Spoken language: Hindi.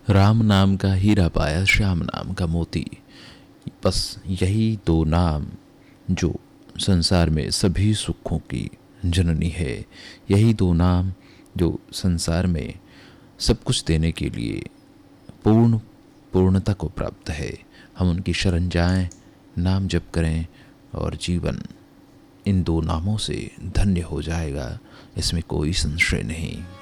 राम नाम का हीरा पाया, श्याम नाम का मोती। बस यही दो नाम जो संसार में सभी सुखों की जननी है। यही दो नाम जो संसार में सब कुछ देने के लिए पूर्णता को प्राप्त है। हम उनकी शरण जाएं, नाम जप करें और जीवन इन दो नामों से धन्य हो जाएगा, इसमें कोई संशय नहीं।